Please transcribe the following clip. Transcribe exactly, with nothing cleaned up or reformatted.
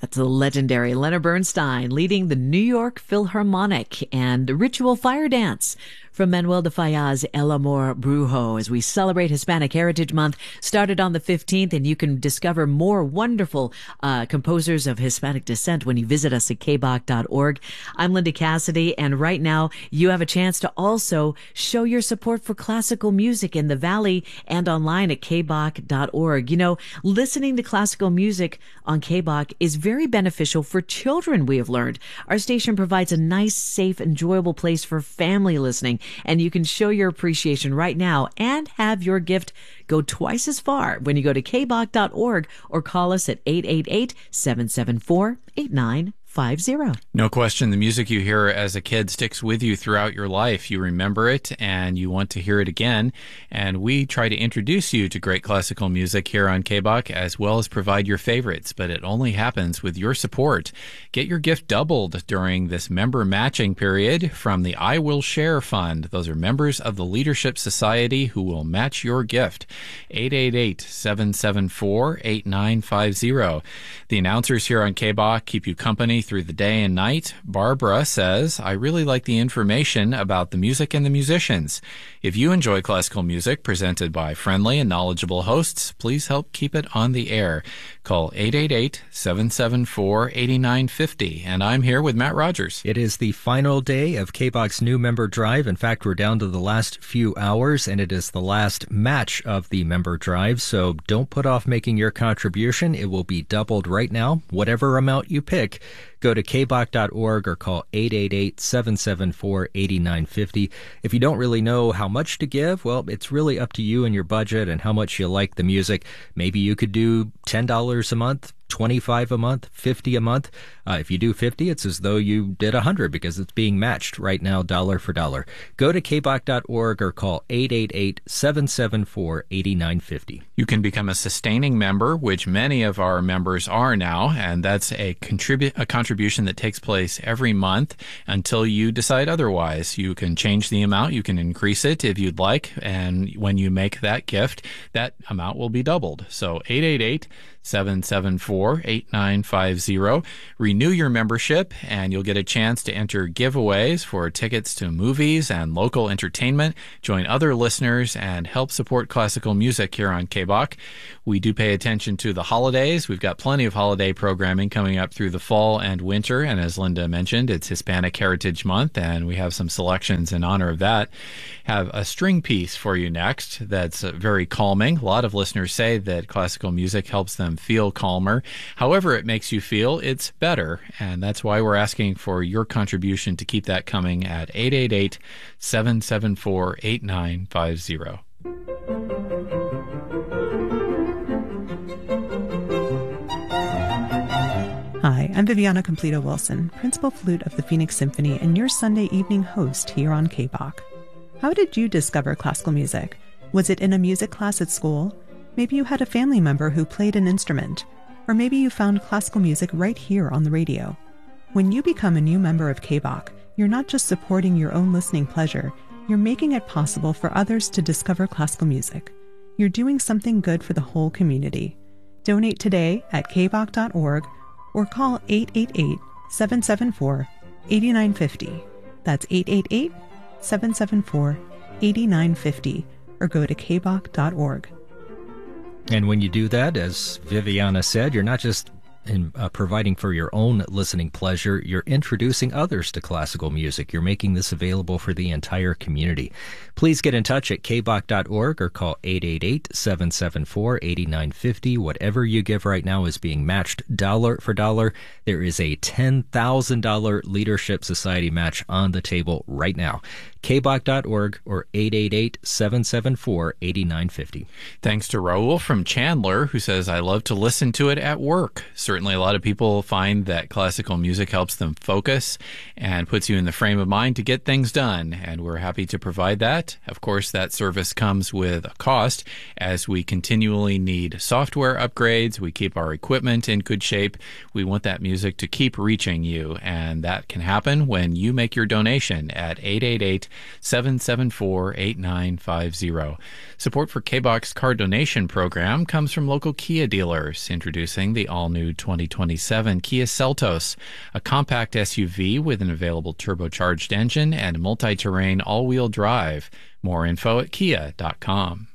That's the legendary Leonard Bernstein leading the New York Philharmonic and Ritual Fire Dance from Manuel de Falla's El Amor Brujo as we celebrate Hispanic Heritage Month. Started on the fifteenth, and you can discover more wonderful uh, composers of Hispanic descent when you visit us at k b o c dot org. I'm Linda Cassidy, and right now you have a chance to also show your support for classical music in the Valley and online at k b o c dot org. You know, listening to classical music on K B O C is very beneficial for children, we have learned. Our station provides a nice, safe, enjoyable place for family listening, and you can show your appreciation right now and have your gift go twice as far when you go to k b o c dot org or call us at eight eight eight, seven seven four, eight nine five zero. No question, the music you hear as a kid sticks with you throughout your life. You remember it and you want to hear it again. And we try to introduce you to great classical music here on K B O C as well as provide your favorites, but it only happens with your support. Get your gift doubled during this member matching period from the I Will Share Fund. Those are members of the Leadership Society who will match your gift. eight eight eight, seven seven four, eight nine five zero. The announcers here on K B O C keep you company through the day and night. Barbara says, I really like the information about the music and the musicians. If you enjoy classical music presented by friendly and knowledgeable hosts, please help keep it on the air. Call eight eight eight, seven seven four, eight nine five zero. And I'm here with Matt Rogers. It is the final day of K B O C's new member drive. In fact, we're down to the last few hours, and it is the last match of the member drive. So don't put off making your contribution. It will be doubled right now, whatever amount you pick. Go to k b o c dot org or call eight eight eight, seven seven four, eight nine five zero. If you don't really know how much to give, well, it's really up to you and your budget and how much you like the music. Maybe you could do ten dollars a month, twenty-five dollars a month, fifty dollars a month. Uh, if you do fifty, it's as though you did one hundred because it's being matched right now, dollar for dollar. Go to k b o c dot org or call eight eight eight, seven seven four, eight nine five zero. You can become a sustaining member, which many of our members are now, and that's a, contribu- a contribution that takes place every month until you decide otherwise. You can change the amount, you can increase it if you'd like, and when you make that gift, that amount will be doubled. So eight eight eight, seven seven four, eight nine five zero. Renew your membership and you'll get a chance to enter giveaways for tickets to movies and local entertainment, join other listeners, and help support classical music here on K B O C. We do pay attention to the holidays. We've got plenty of holiday programming coming up through the fall and winter, and as Linda mentioned, it's Hispanic Heritage Month, and we have some selections in honor of that. Have a string piece for you next that's very calming. A lot of listeners say that classical music helps them feel calmer. However it makes you feel, it's better, and that's why we're asking for your contribution to keep that coming at eight eight eight, seven seven four, eight nine five zero. Hi, I'm Viviana Completo Wilson, Principal Flute of the Phoenix Symphony and your Sunday evening host here on K B O C. How did you discover classical music? Was it in a music class at school? Maybe you had a family member who played an instrument. Or maybe you found classical music right here on the radio. When you become a new member of K B O C, you're not just supporting your own listening pleasure, you're making it possible for others to discover classical music. You're doing something good for the whole community. Donate today at k b o c dot org or call eight eight eight, seven seven four, eight nine five zero. That's eight eight eight, seven seven four, eight nine five zero or go to k b o c dot org. And when you do that, as Viviana said, you're not just in, uh, providing for your own listening pleasure, you're introducing others to classical music. You're making this available for the entire community. Please get in touch at k b o c dot org or call eight eight eight, seven seven four, eight nine five zero. Whatever you give right now is being matched dollar for dollar. There is a ten thousand dollars Leadership Society match on the table right now. k b o c dot org or eight eight eight, seven seven four, eight nine five zero. Thanks to Raul from Chandler, who says, I love to listen to it at work. Certainly a lot of people find that classical music helps them focus and puts you in the frame of mind to get things done, and we're happy to provide that. Of course, that service comes with a cost as we continually need software upgrades. We keep our equipment in good shape. We want that music to keep reaching you, and that can happen when you make your donation at eight eight eight, seven seven four, eight nine five zero. Support for K-Box Car Donation Program comes from local Kia dealers, introducing the all-new twenty twenty-seven Kia Seltos, a compact S U V with an available turbocharged engine and multi-terrain all-wheel drive. More info at kia dot com.